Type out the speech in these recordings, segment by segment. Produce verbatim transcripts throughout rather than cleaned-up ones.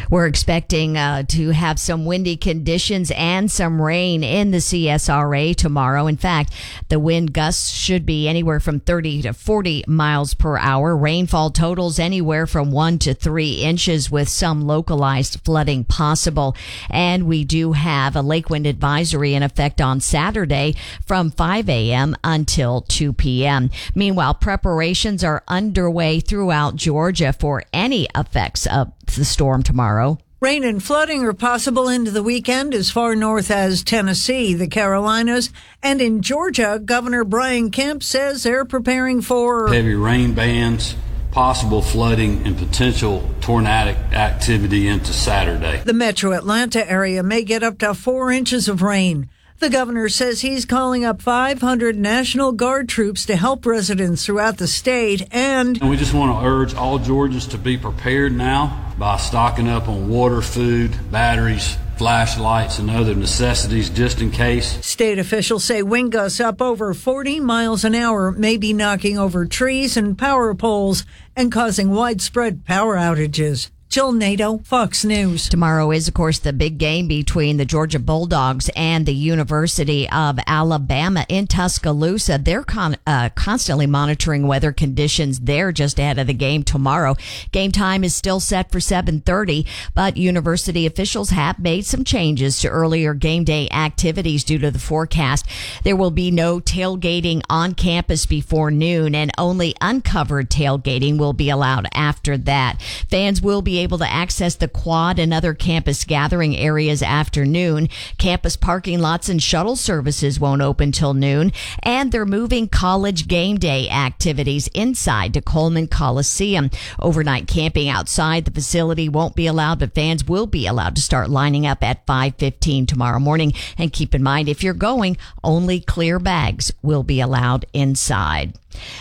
We're expecting uh, to have some windy conditions and some rain in the C S R A tomorrow. In fact, the wind gusts should be anywhere from thirty to forty miles per hour. Rainfall totals anywhere from one to three inches with some localized flooding possible. And we do have a lake wind advisory in effect on Saturday from five a.m. until two p.m. Meanwhile, preparations are underway throughout Georgia for any effects of the storm tomorrow. Rain and flooding are possible into the weekend as far north as Tennessee, the Carolinas, and in Georgia, Governor Brian Kemp says they're preparing for heavy rain bands, possible flooding, and potential tornadic activity into Saturday. The metro Atlanta area may get up to four inches of rain. The governor says he's calling up five hundred National Guard troops to help residents throughout the state. And, and we just want to urge all Georgians to be prepared now by stocking up on water, food, batteries, flashlights, and other necessities just in case. State officials say wind gusts up over forty miles an hour may be knocking over trees and power poles and causing widespread power outages. Jill Nato, Fox News. Tomorrow is, of course, the big game between the Georgia Bulldogs and the University of Alabama in Tuscaloosa. They're con- uh, constantly monitoring weather conditions there just ahead of the game tomorrow. Game time is still set for seven thirty, but university officials have made some changes to earlier game day activities due to the forecast. There will be no tailgating on campus before noon, and only uncovered tailgating will be allowed after that. Fans will be able to access the quad and other campus gathering areas after noon. Campus parking lots and shuttle services won't open till noon, and they're moving college game day activities inside to Coleman Coliseum. Overnight camping outside the facility won't be allowed, but fans will be allowed to start lining up at five fifteen tomorrow morning. And keep in mind, if you're going, only clear bags will be allowed inside.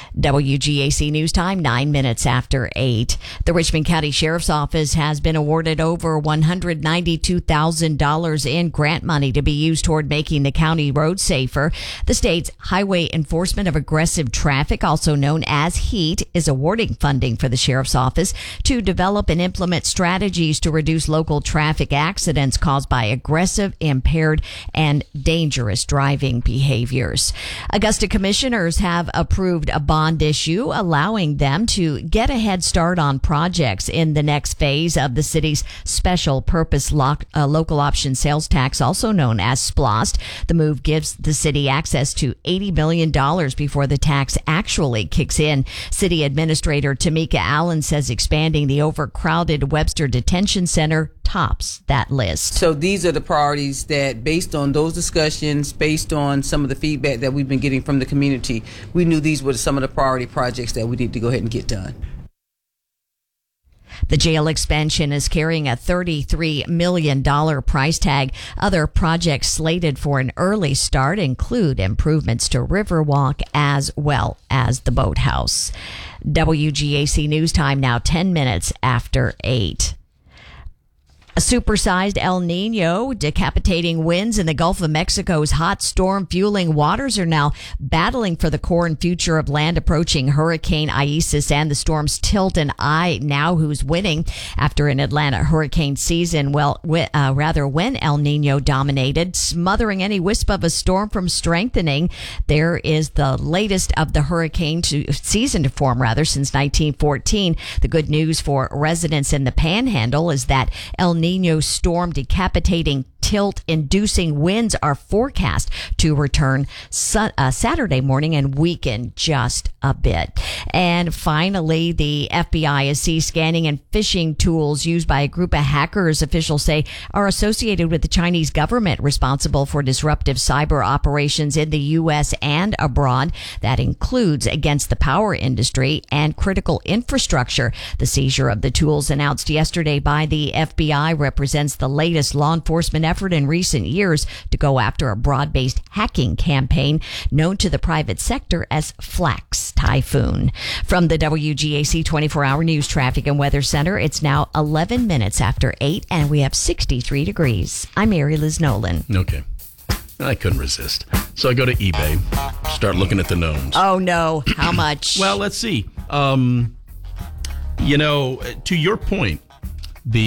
W G A C News Time, nine minutes after eight. The Richmond County Sheriff's Office has been awarded over one hundred ninety-two thousand dollars in grant money to be used toward making the county roads safer. The state's Highway Enforcement of Aggressive Traffic, also known as HEAT, is awarding funding for the Sheriff's Office to develop and implement strategies to reduce local traffic accidents caused by aggressive, impaired, and dangerous driving behaviors. Augusta commissioners have approved a bond issue allowing them to get a head start on projects in the next phase of the city's special purpose lock, uh, local option sales tax, also known as SPLOST. The move gives the city access to eighty million dollars before the tax actually kicks in. City Administrator Tamika Allen says expanding the overcrowded Webster Detention Center tops that list. So these are the priorities that, based on those discussions, based on some of the feedback that we've been getting from the community, we knew these were some of the priority projects that we need to go ahead and get done. The jail expansion is carrying a thirty-three million dollars price tag. Other projects slated for an early start include improvements to Riverwalk as well as the boathouse. W G A C News Time now ten minutes after eight. A supersized El Nino, decapitating winds in the Gulf of Mexico's hot storm fueling waters are now battling for the core and future of land approaching Hurricane Isis and the storm's tilt and eye now who's winning after an Atlanta hurricane season. Well, uh, rather when El Nino dominated, smothering any wisp of a storm from strengthening. There is the latest of the hurricane to, season to form rather since nineteen fourteen. The good news for residents in the Panhandle is that El Nino Nino storm decapitating tilt-inducing winds are forecast to return su- uh, Saturday morning and weaken just a bit. And finally, the F B I is seized scanning and phishing tools used by a group of hackers officials say are associated with the Chinese government responsible for disruptive cyber operations in the U S and abroad. That includes against the power industry and critical infrastructure. The seizure of the tools announced yesterday by the F B I represents the latest law enforcement effort in recent years to go after a broad-based hacking campaign known to the private sector as Flax Typhoon. From the W G A C twenty-four hour News Traffic and Weather Center, it's now eleven minutes after eight, and we have sixty-three degrees. I'm Mary Liz Nolan. Okay. I couldn't resist. So I go to eBay, start looking at the gnomes. Oh, no. How much? Well, let's see. Um, you know, to your point,